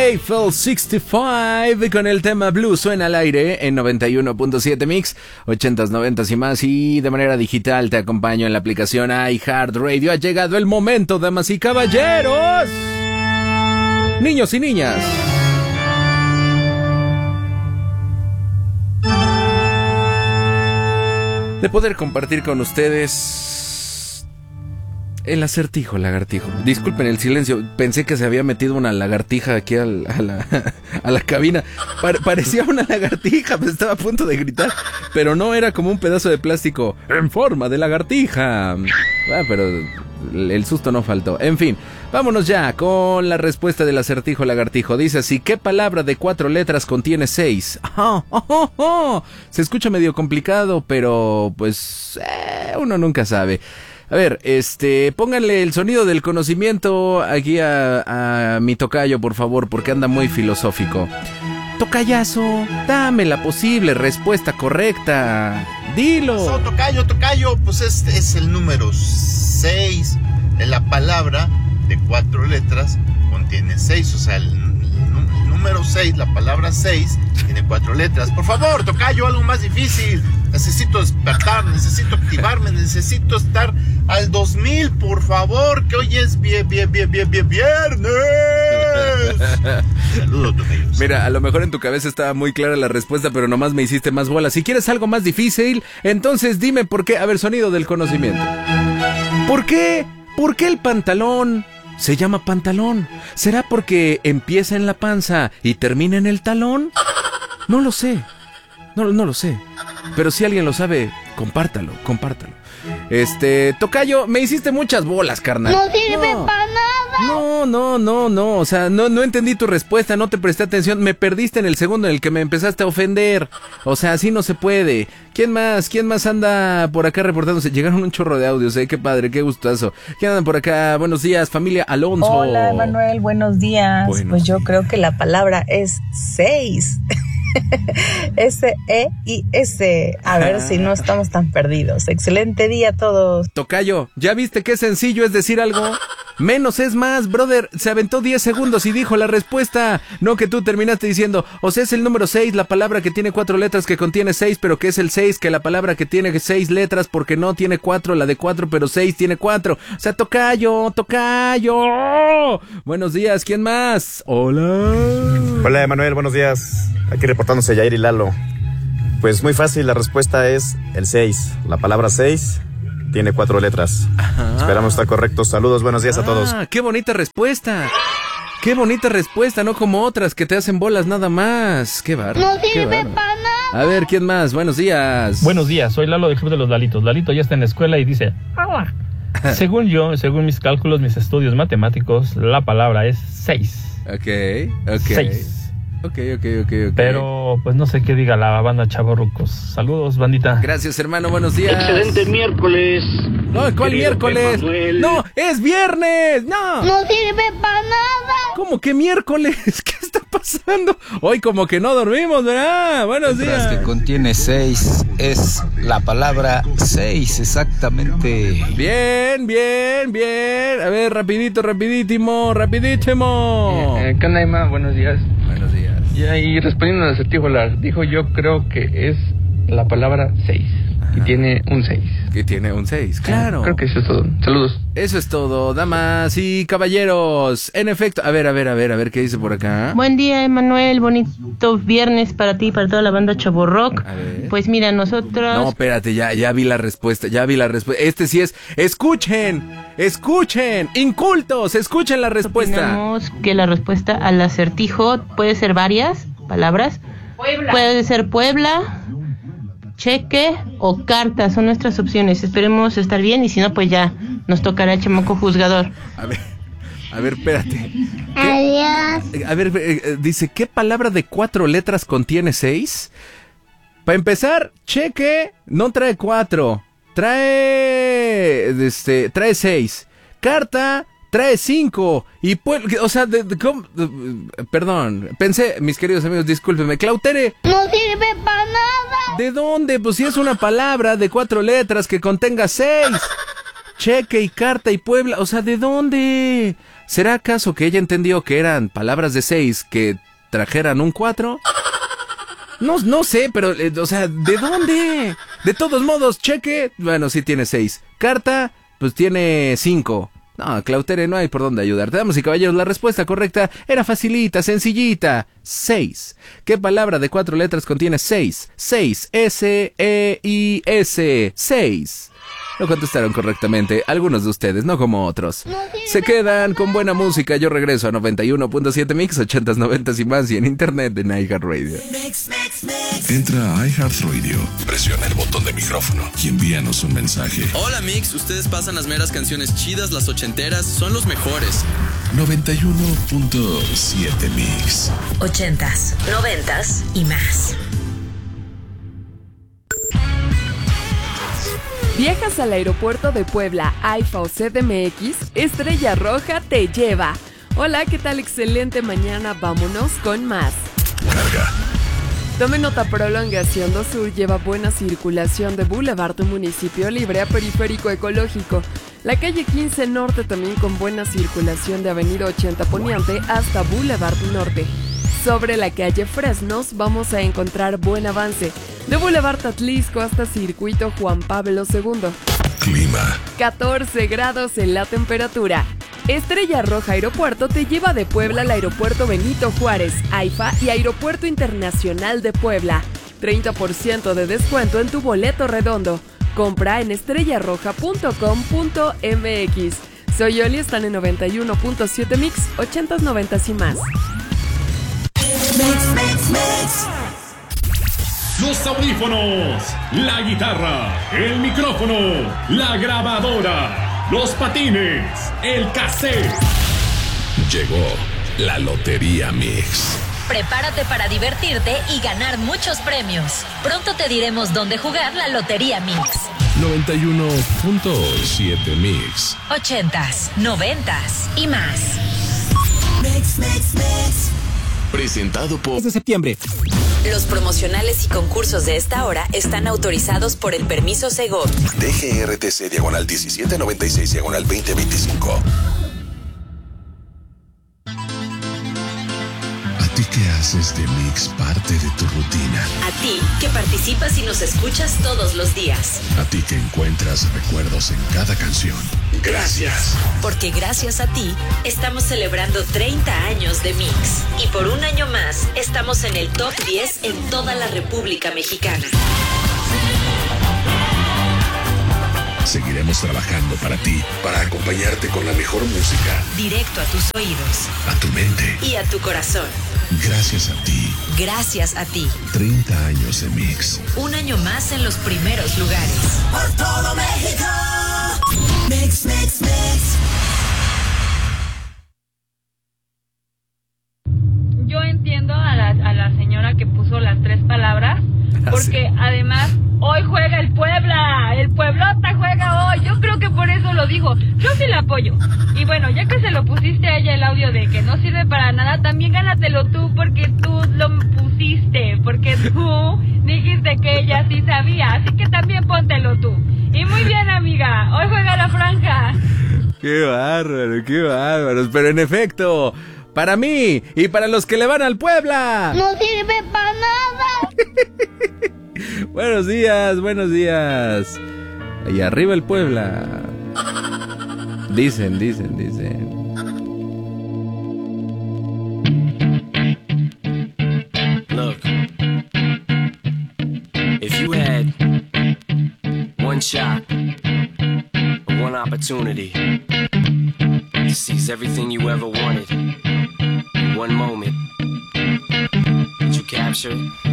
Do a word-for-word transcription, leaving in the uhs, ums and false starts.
Eiffel sesenta y cinco con el tema Blue suena al aire en noventa y uno punto siete Mix, ochentas, noventas y más, y de manera digital te acompaño en la aplicación iHeartRadio. Ha llegado el momento, damas y caballeros, niños y niñas, de poder compartir con ustedes el acertijo lagartijo. Disculpen el silencio, pensé que se había metido una lagartija aquí al, a, la, a la cabina. Pare, parecía una lagartija, pues estaba a punto de gritar, pero no, era como un pedazo de plástico en forma de lagartija. Ah, pero el susto no faltó. En fin, vámonos ya con la respuesta del acertijo lagartijo. Dice así: ¿qué palabra de cuatro letras contiene seis? Oh, oh, oh, oh. Se escucha medio complicado, pero pues eh, uno nunca sabe. A ver, este, pónganle el sonido del conocimiento aquí a, a mi tocayo, por favor, porque anda muy filosófico. Tocayazo, dame la posible respuesta correcta. Dilo. So, tocayo, tocayo, pues este es el número seis. La palabra de cuatro letras contiene seis, o sea, el, el número seis, la palabra seis, tiene cuatro letras. Por favor, tocayo, algo más difícil. Necesito despertar, necesito activarme, necesito estar al dos mil, por favor, que hoy es bien, bien, bien, bien, bien, viernes. Saludos, tocayos. Mira, a lo mejor en tu cabeza estaba muy clara la respuesta, pero nomás me hiciste más bola. Si quieres algo más difícil, entonces dime por qué. A ver, sonido del conocimiento. ¿Por qué? ¿Por qué el pantalón se llama pantalón? ¿Será porque empieza en la panza y termina en el talón? No lo sé. No, no lo sé. Pero si alguien lo sabe, compártalo, compártalo. Este, tocayo, me hiciste muchas bolas, carnal. No sirve no, para nada. No, no, no, no. O sea, no, no entendí tu respuesta, no te presté atención. Me perdiste en el segundo en el que me empezaste a ofender. O sea, así no se puede. ¿Quién más? ¿Quién más anda por acá reportándose? Llegaron un chorro de audios, eh. Qué padre, qué gustazo. ¿Quién anda por acá? Buenos días, familia Alonso. Hola, Manuel, buenos días. Buenos pues yo días. Creo que la palabra es seis. S E I S. A ver si no estamos tan perdidos. Excelente día a todos. Tocayo, ¿ya viste qué sencillo es decir algo? Menos es más, brother. Se aventó diez segundos y dijo la respuesta. No que tú terminaste diciendo, o sea, es el número seis, la palabra que tiene cuatro letras que contiene seis, pero que es el seis, que la palabra que tiene seis letras porque no tiene cuatro, la de cuatro, pero seis tiene cuatro. O sea, tocayo, tocayo. Buenos días, ¿quién más? Hola. Hola, Emanuel, buenos días. Aquí reportándose Yair y Lalo. Pues muy fácil, la respuesta es el seis. La palabra seis tiene cuatro letras. Ajá. Esperamos estar correctos. Saludos, buenos días ah, a todos. ¡Qué bonita respuesta! ¡Qué bonita respuesta! No como otras que te hacen bolas nada más. ¡Qué barro! ¡No sirve para nada! A ver, ¿quién más? Buenos días. Buenos días, soy Lalo del Club de los Lalitos. Lalito ya está en la escuela y dice... ¡Hola! Según yo, según mis cálculos, mis estudios matemáticos, la palabra es seis. Ok, ok. Seis. Ok, ok, ok, ok. Pero, pues no sé qué diga la banda Chavorrucos. Saludos, bandita. Gracias, hermano, buenos días. Excelente miércoles. No, ¿cuál miércoles? No, es viernes. No. No sirve para nada. ¿Cómo que miércoles? ¿Qué está pasando? Hoy como que no dormimos, ¿verdad? Buenos días. La que contiene seis es la palabra seis, exactamente. Bien, bien, bien. A ver, rapidito, rapidísimo, rapidísimo. Eh, ¿Qué onda, Emma? Buenos días. Buenos días. Y ahí respondiendo al acertijo, dijo yo creo que es la palabra seis. Y tiene un seis. Que tiene un seis, claro. Creo que eso es todo. Saludos. Eso es todo, damas y caballeros. En efecto, a ver, a ver, a ver, a ver qué dice por acá. Buen día, Emanuel. Bonito viernes para ti y para toda la banda Chavorrock. Pues mira, nosotros... No, espérate, ya, ya vi la respuesta, ya vi la respuesta. Este sí es... Escuchen, escuchen, incultos, escuchen la respuesta. Opinamos que la respuesta al acertijo puede ser varias palabras. Puebla. Puede ser Puebla, cheque o carta, son nuestras opciones. Esperemos estar bien y si no, pues ya nos tocará el chamaco juzgador. A ver, a ver, espérate. Adiós. A ver, eh, dice, ¿qué palabra de cuatro letras contiene seis? Para empezar, cheque no trae cuatro, trae, este, trae seis. Carta trae cinco. Y pues, o sea, de, de, ¿cómo? De, perdón, pensé, mis queridos amigos, discúlpenme, Clautere. No sirve para nada. ¿De dónde? Pues si es una palabra de cuatro letras que contenga seis. Cheque y carta y Puebla. O sea, ¿de dónde? ¿Será acaso que ella entendió que eran palabras de seis que trajeran un cuatro? No, no sé, pero, eh, o sea, ¿de dónde? De todos modos, cheque, bueno, sí tiene seis. Carta, pues tiene cinco. No, Clautere, no hay por dónde ayudarte. Damas y caballeros, la respuesta correcta era facilita, sencillita. Seis. ¿Qué palabra de cuatro letras contiene seis? Seis. S E I S. Seis. Lo contestaron correctamente, algunos de ustedes, no como otros. Se quedan con buena música. Yo regreso a noventa y uno punto siete Mix, ochentas, noventas y más, y en internet de iHeartRadio. Entra a iHeartRadio, presiona el botón de micrófono y envíanos un mensaje. Hola Mix, ustedes pasan las meras canciones chidas, las ochenteras, son los mejores. noventa y uno punto siete Mix. Ochentas, noventas y más. ¿Viajas al aeropuerto de Puebla, AIFA o C D M X? Estrella Roja te lleva. Hola, ¿qué tal? Excelente mañana, vámonos con más. Carga. Tome nota, prolongación dos Sur lleva buena circulación de Boulevard Municipio Libre a Periférico Ecológico. La calle quince Norte también con buena circulación de Avenida ochenta Poniente hasta Boulevard Norte. Sobre la calle Fresnos vamos a encontrar buen avance. De Boulevard Atlisco hasta Circuito Juan Pablo segundo. Clima. catorce grados en la temperatura. Estrella Roja Aeropuerto te lleva de Puebla al Aeropuerto Benito Juárez, AIFA y Aeropuerto Internacional de Puebla. treinta por ciento de descuento en tu boleto redondo. Compra en estrella roja punto com punto m x. Soy Oli, están en noventa y uno punto siete Mix, ochentas, noventas y más. Mix, mix, mix. Los audífonos, la guitarra, el micrófono, la grabadora, los patines, el cassette. Llegó la Lotería Mix. Prepárate para divertirte y ganar muchos premios. Pronto te diremos dónde jugar la Lotería Mix. noventa y uno punto siete Mix. Ochentas, noventas y más. Mix, mix, mix. Presentado por... de septiembre. Los promocionales y concursos de esta hora están autorizados por el permiso Segov. D G R T C diagonal diecisiete noventa y seis diagonal veinte veinticinco. ¿A ti que haces de Mix parte de tu rutina? A ti que participas y nos escuchas todos los días. A ti que encuentras recuerdos en cada canción. Gracias. Porque gracias a ti estamos celebrando treinta años de Mix. Y por un año más estamos en el top diez en toda la República Mexicana. Seguiremos trabajando para ti, para acompañarte con la mejor música. Directo a tus oídos. A tu mente. Y a tu corazón. Gracias a ti. Gracias a ti. treinta años de Mix. Un año más en los primeros lugares. Por todo México. Mix, mix, mix. Yo entiendo a la, a la señora que puso las tres palabras, porque además hoy juega el Puebla, el Pueblota juega hoy, yo creo que por eso lo dijo, yo sí la apoyo. Y bueno, ya que se lo pusiste a ella el audio de que no sirve para nada, también gánatelo tú porque tú lo pusiste, porque tú dijiste que ella sí sabía, así que también póntelo tú. Y muy bien, amiga, hoy juega la franja. Qué bárbaro, qué bárbaro, pero en efecto... Para mí y para los que le van al Puebla. No sirve para nada. Buenos días, buenos días. Ahí arriba el Puebla. Dicen, dicen, dicen. Look, if you had one shot, one opportunity to seize everything you ever wanted, one moment, did you capture it?